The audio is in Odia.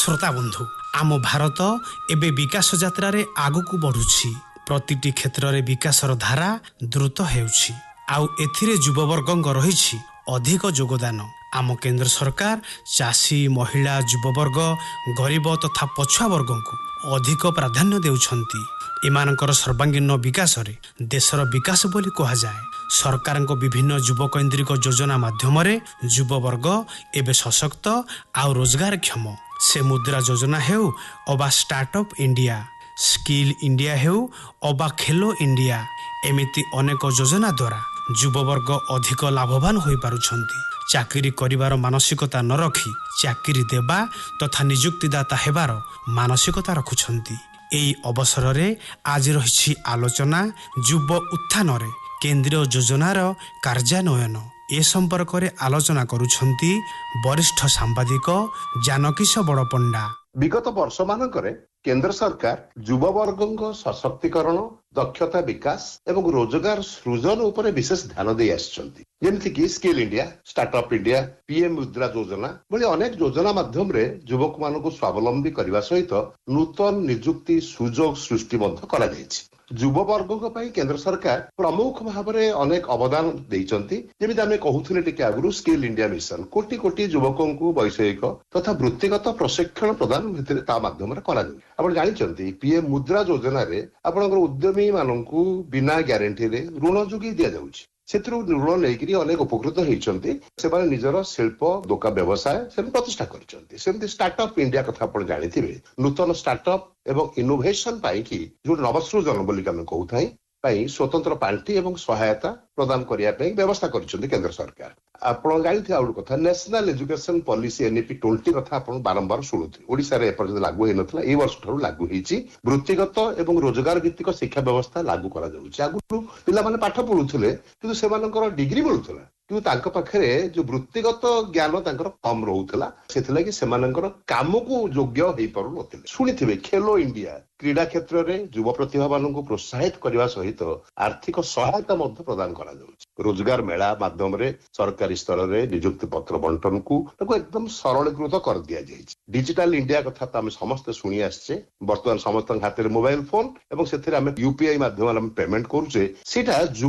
श्रोता बंधु आम भारत एबे विकास यात्रारे आगकू बढ़ुछि। प्रतिटी क्षेत्र रे विकासर धारा द्रुत हेउछि आउ एथिरे युववर्गंग रहिछि अधिक योगदान। आम केंद्र सरकार चाषी महिला युववर्ग गरीब तथा पछुआ वर्गंकु अधिक प्राधान्य देउछंती। एमानकर सर्वांगीन विकास रे देशर विकास बोली कहा जाए। सरकारक विभिन्न युव केन्द्रिक योजना माध्यम युववर्ग एबे सशक्त आउ रोजगार क्षम। से मुद्रा योजना हेउ अबा स्टार्टअप इंडिया, स्किल इंडिया हेउ अबा खेलो इंडिया, एमिति अनेक योजना द्वारा युववर्ग अधिक लाभवान होई पारुछंती। चाकरी करिवार मानसिकता न रखी चाकरी देबा तथा नियुक्तिदाता हेबार मानसिकता रखुछंती। एई अवसर रे आज रहिछि आलोचना युव उत्थान रे केंद्रीय योजनार कार्यान्वयन। ए संपर्क रे आलोचना करुछंती वरिष्ठ सांबादिक जानकीश बड़पंडा। विगत वर्ष मानकरे केंद्र सरकार युववर्गଙ୍କ सशक्तिकरण, दक्षता विकास एवं रोजगार सृजन उपरे विशेष ध्यान दे आछंती। जेमति कि skill India, startup India, PM मुद्रा योजना भली अनेक योजना माध्यम रे युवक मानकु स्वावलंबी करबा सहित नूतन नियुक्ति सुजोग सृष्टि मध्य करा जायछि। युववर्गଙ୍କ ପାଇଁ केंद्र सरकार प्रमुख भाବରେ अनेक अवदान ଦେଇଛନ୍ତି। ଯେମିତି ଆମେ କହୁଥିଲେ ଟିକେ ଆଗରୁ skill India mission crore crore ଯୁବକଙ୍କୁ ବୈଷୟିକ ତଥା ବୃତ୍ତିଗତ ପ୍ରଶିକ୍ଷଣ ପ୍ରଦାନ ଭିତରେ ତା ମାଧ୍ୟମରେ କରାଯାଉଛି। ଆପଣ ଜାଣିଛନ୍ତି ପିଏମ୍ ମୁଦ୍ରା ଯୋଜନାରେ ଆପଣଙ୍କର ଉଦ୍ୟମୀ ମାନଙ୍କୁ ବିନା ଗ୍ୟାରେଣ୍ଟିରେ ଋଣ ଯୋଗାଇ ଦିଆଯାଉଛି। ସେଥିରୁ ଋଣ ନେଇକରି ଅନେକ ଉପକୃତ ହେଇଛନ୍ତି। ସେମାନେ ନିଜର ଶିଳ୍ପ ଦୋକା ବ୍ୟବସାୟ ସେମାନେ ପ୍ରତିଷ୍ଠା କରିଛନ୍ତି। ସେମିତି ଷ୍ଟାର୍ଟଅପ୍ ଇଣ୍ଡିଆ କଥା ଆପଣ ଜାଣିଥିବେ। ନୂତନ ଷ୍ଟାର୍ଟଅପ୍ ଏବଂ ଇନୋଭେସନ ପାଇଁ କି ଯୋଉ ନବସୃଜନ ବୋଲି ଆମେ କହୁଥାଏ ପାଇଁ ସ୍ୱତନ୍ତ୍ର ପାଣ୍ଠି ଏବଂ ସହାୟତା ପ୍ରଦାନ କରିବା ପାଇଁ ବ୍ୟବସ୍ଥା କରିଛନ୍ତି କେନ୍ଦ୍ର ସରକାର। ଆପଣ ଜାଣିଥିବେ ଆଉ ଗୋଟେ କଥା, ନ୍ୟାସନାଲ ଏଜୁକେସନ ପଲିସି NEP 20 କଥା ଆପଣ ବାରମ୍ବାର ଶୁଣୁଥିବେ। ଓଡ଼ିଶାରେ ଏପର୍ଯ୍ୟନ୍ତ ଲାଗୁ ହେଇନଥିଲା, ଏଇ ବର୍ଷ ଠାରୁ ଲାଗୁ ହେଇଛି। ବୃତ୍ତିଗତ ଏବଂ ରୋଜଗାର ଭିତ୍ତିକ ଶିକ୍ଷା ବ୍ୟବସ୍ଥା ଲାଗୁ କରାଯାଉଛି। ଆଗରୁ ପିଲାମାନେ ପାଠ ପଢୁଥିଲେ କିନ୍ତୁ ସେମାନଙ୍କର ଡିଗ୍ରୀ ମିଳୁଥିଲା, କିନ୍ତୁ ତାଙ୍କ ପାଖରେ ଯୋଉ ବୃତ୍ତିଗତ ଜ୍ଞାନ ତାଙ୍କର କମ ରହୁଥିଲା। ସେଥିଲାଗି ସେମାନଙ୍କର କାମକୁ ଯୋଗ୍ୟ ହେଇପାରୁନଥିଲେ। ଶୁଣିଥିବେ ଖେଲୋ ଇଣ୍ଡିଆ କ୍ରୀଡ଼ା କ୍ଷେତ୍ରରେ ଯୁବ ପ୍ରତିଭା ମାନଙ୍କୁ ପ୍ରୋତ୍ସାହିତ କରିବା ସହିତ ଆର୍ଥିକ ସହାୟତା ମଧ୍ୟ ପ୍ରଦାନ କରାଯାଉଛି। ରୋଜଗାର ମେଳା ମାଧ୍ୟମରେ ସରକାରୀ ସ୍ତରରେ ନିଯୁକ୍ତି ପତ୍ର ବଣ୍ଟନକୁ ତାକୁ ଏକଦମ ସରଳୀକୃତ କରିଦିଆଯାଇଛି। ଡିଜିଟାଲ ଇଣ୍ଡିଆ କଥା ତ ଆମେ ସମସ୍ତେ ଶୁଣି ଆସିଛେ। ବର୍ତ୍ତମାନ ସମସ୍ତଙ୍କ ହାତରେ ମୋବାଇଲ ଫୋନ ଏବଂ ସେଥିରେ ଆମେ UPI ମାଧ୍ୟମରେ ଆମେ ପେମେଣ୍ଟ କରୁଛେ। ସେଇଟା